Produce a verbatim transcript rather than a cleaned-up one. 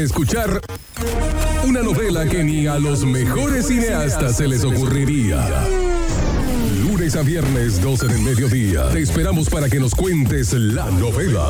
escuchar una novela que ni a los mejores cineastas se les ocurriría. Lunes a viernes, doce del mediodía. Te esperamos para que nos cuentes la novela.